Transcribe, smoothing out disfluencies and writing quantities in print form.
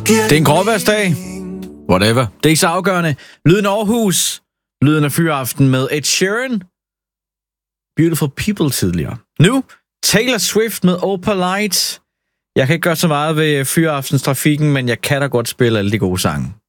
Det er en gråværsdag. Whatever. Det er ikke så afgørende. Lyden af Aarhus. Lyden af Fyraften med Ed Sheeran. Beautiful People tidligere. Nu Taylor Swift med Opalite. Jeg kan ikke gøre så meget ved Fyraftens trafikken, men jeg kan da godt spille alle de gode sange.